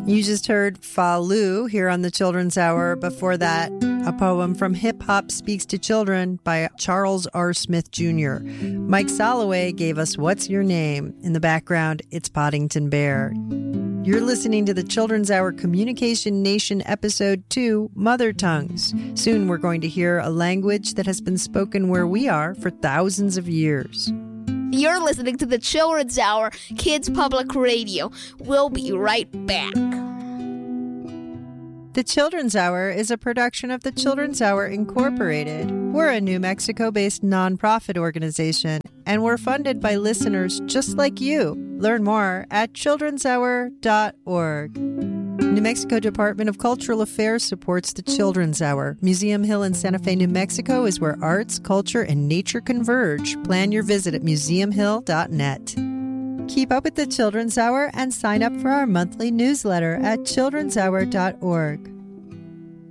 You just heard Fa Lu here on the Children's Hour. Before that, a poem from Hip Hop Speaks to Children by Charles R. Smith Jr. Mike Soloway gave us What's Your Name? In the background, it's Poddington Bear. You're listening to the Children's Hour Communication Nation Episode 2, Mother Tongues. Soon we're going to hear a language that has been spoken where we are for thousands of years. You're listening to the Children's Hour, Kids Public Radio. We'll be right back. The Children's Hour is a production of the Children's Hour Incorporated. We're a New Mexico-based nonprofit organization, and we're funded by listeners just like you. Learn more at childrenshour.org. New Mexico Department of Cultural Affairs supports the Children's Hour. Museum Hill in Santa Fe, New Mexico is where arts, culture, and nature converge. Plan your visit at museumhill.net. Keep up with the Children's Hour and sign up for our monthly newsletter at childrenshour.org.